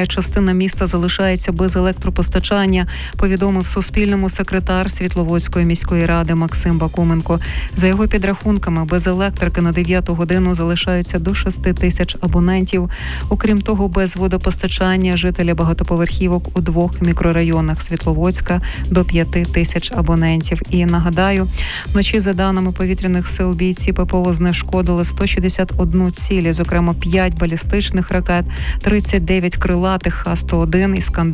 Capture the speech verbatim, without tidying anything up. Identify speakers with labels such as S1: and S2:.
S1: частина міста залишається без електропостачання, повідомив Суспільному секретар Світловодської міської ради Максим Бакуменко. За його підрахунками, без електрики на дев'яту годину залишаються до шести тисяч абонентів. Окрім того, без водопостачання жителі багатоповерхівок у двох мікрорайонах Світловодська до п'яти тисяч абонентів. І нагадаю, вночі, за даними повітряних сил, бійці ППО знешкодили сто шістдесят одну цілі, зокрема п'ять балістичних ракет, тридцять дев'ять крилатих Х сто один, Іскандер